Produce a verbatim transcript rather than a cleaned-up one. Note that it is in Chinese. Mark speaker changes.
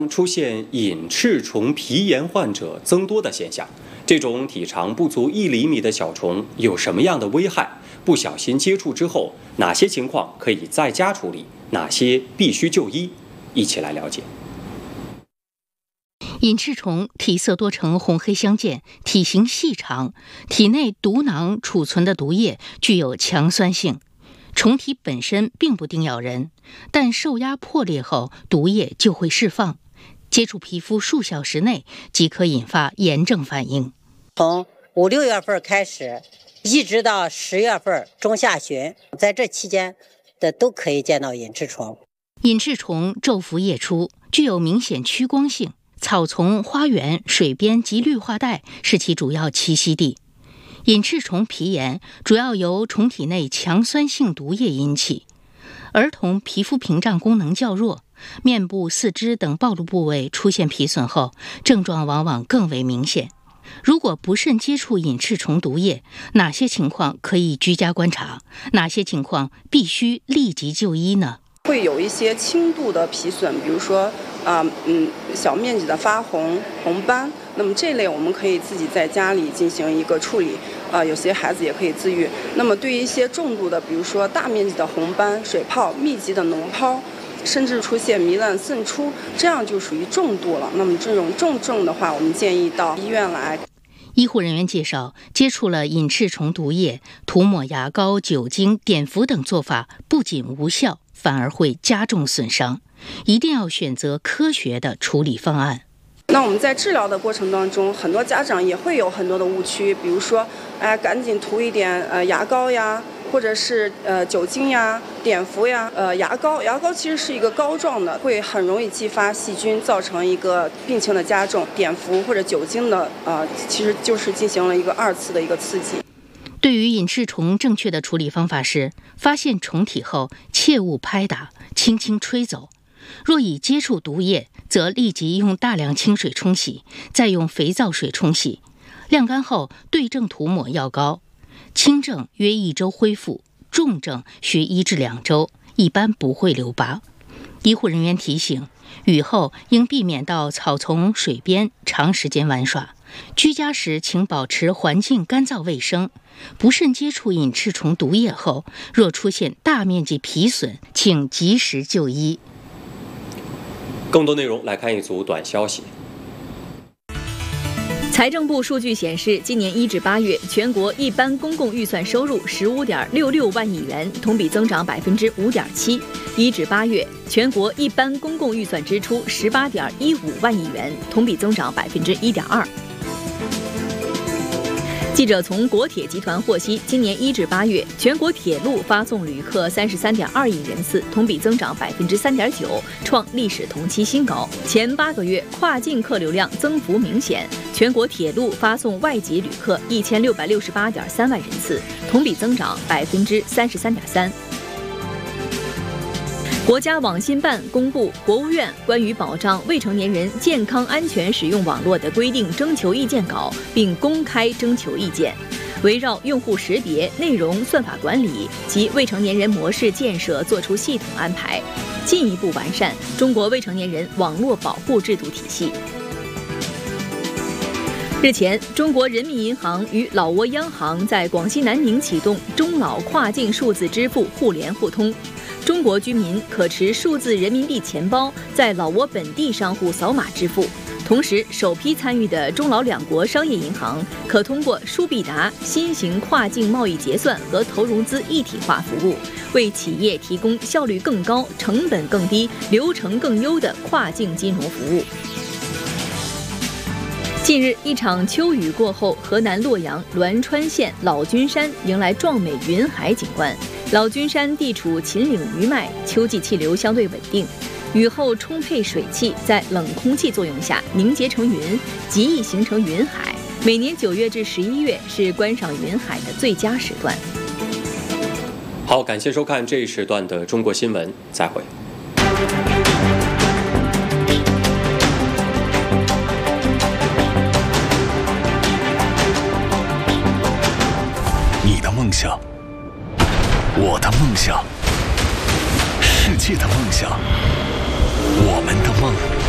Speaker 1: 出现隐翅虫皮炎患者增多的现象。这种体长不足一厘米的小虫有什么样的危害？不小心接触之后，哪些情况可以在家处理，哪些必须就医？一起来了解。
Speaker 2: 隐翅虫体色多呈红黑相间，体型细长，体内毒囊储存的毒液具有强酸性。虫体本身并不叮咬人，但受压破裂后，毒液就会释放，接触皮肤数小时内即可引发炎症反应。
Speaker 3: 从五六月份开始，一直到十月份中下旬，在这期间的都可以见到隐翅虫。
Speaker 2: 隐翅虫昼伏夜出，具有明显趋光性，草丛、花园、水边及绿化带是其主要栖息地。隐翅虫皮炎主要由虫体内强酸性毒液引起，儿童皮肤屏障功能较弱，面部、四肢等暴露部位出现皮损后，症状往往更为明显。如果不慎接触隐翅虫毒液，哪些情况可以居家观察？哪些情况必须立即就医呢？
Speaker 4: 会有一些轻度的皮损，比如说啊、呃、嗯小面积的发红红斑，那么这类我们可以自己在家里进行一个处理，呃有些孩子也可以自愈。那么对于一些重度的，比如说大面积的红斑、水泡、密集的脓疱，甚至出现糜烂渗出，这样就属于重度了。那么这种重症的话，我们建议到医院来。
Speaker 2: 医护人员介绍，接触了隐翅虫毒液，涂抹牙膏、酒精、碘伏等做法不仅无效，反而会加重损伤，一定要选择科学的处理方案。
Speaker 4: 那我们在治疗的过程当中，很多家长也会有很多的误区，比如说，哎，赶紧涂一点呃牙膏呀，或者是呃酒精呀、碘伏呀，呃牙膏，牙膏其实是一个膏状的，会很容易激发细菌，造成一个病情的加重。碘伏或者酒精的呃，其实就是进行了一个二次的一个刺激。
Speaker 2: 对于隐翅虫，正确的处理方法是：发现虫体后，切勿拍打，轻轻吹走。若已接触毒液，则立即用大量清水冲洗，再用肥皂水冲洗，晾干后对症涂抹药膏。轻症约一周恢复，重症需一至两周，一般不会留疤。医护人员提醒，雨后应避免到草丛、水边长时间玩耍。居家时请保持环境干燥卫生。不慎接触隐翅虫毒液后，若出现大面积皮损，请及时就医。
Speaker 1: 更多内容来看一组短消息。
Speaker 5: 财政部数据显示，今年一至八月，全国一般公共预算收入十五点六六万亿元，同比增长百分之五点七；一至八月，全国一般公共预算支出十八点一五万亿元，同比增长百分之一点二。记者从国铁集团获悉，今年一至八月，全国铁路发送旅客三十三点二亿人次，同比增长百分之三点九，创历史同期新高。前八个月跨境客流量增幅明显，全国铁路发送外籍旅客一千六百六十八点三万人次，同比增长百分之三十三点三。国家网信办公布国务院关于保障未成年人健康安全使用网络的规定征求意见稿，并公开征求意见，围绕用户识别、内容算法管理及未成年人模式建设作出系统安排，进一步完善中国未成年人网络保护制度体系。日前，中国人民银行与老挝央行在广西南宁启动中老跨境数字支付互联互通。中国居民可持数字人民币钱包在老挝本地商户扫码支付，同时首批参与的中老两国商业银行可通过舒必达新型跨境贸易结算和投融资一体化服务，为企业提供效率更高、成本更低、流程更优的跨境金融服务。近日，一场秋雨过后，河南洛阳栾川县老君山迎来壮美云海景观。老君山地处秦岭余脉，秋季气流相对稳定，雨后充沛水汽在冷空气作用下凝结成云，极易形成云海。每年九月至十一月是观赏云海的最佳时段。
Speaker 1: 好，感谢收看这一时段的中国新闻，再会。
Speaker 6: 你的梦想，我的梦想，世界的梦想，我们的梦。